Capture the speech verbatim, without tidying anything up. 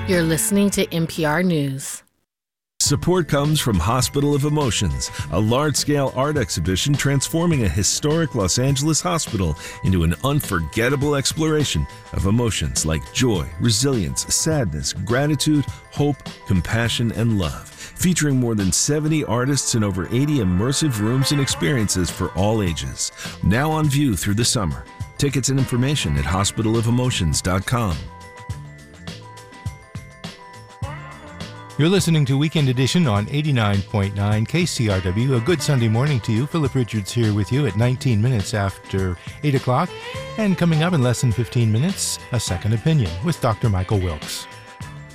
You're listening to N P R News. Support comes from Hospital of Emotions, a large-scale art exhibition transforming a historic Los Angeles hospital into an unforgettable exploration of emotions like joy, resilience, sadness, gratitude, hope, compassion, and love. Featuring more than seventy artists and over eighty immersive rooms and experiences for all ages. Now on view through the summer. Tickets and information at hospital of emotions dot com. You're listening to Weekend Edition on eighty-nine point nine K C R W. A good Sunday morning to you. Philip Richards here with you at nineteen minutes after eight o'clock. And coming up in less than fifteen minutes, A Second Opinion with Doctor Michael Wilkes.